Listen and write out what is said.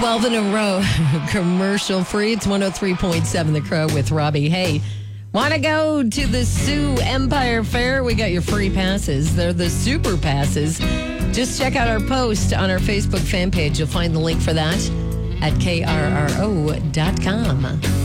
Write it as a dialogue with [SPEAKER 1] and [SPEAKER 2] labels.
[SPEAKER 1] 12 in a row, commercial free. It's 103.7 The Crow with Robbie. Hey, want to go to the Sioux Empire Fair? We got your free passes. They're the super passes. Just check out our post on our Facebook fan page. You'll find the link for that at krro.com.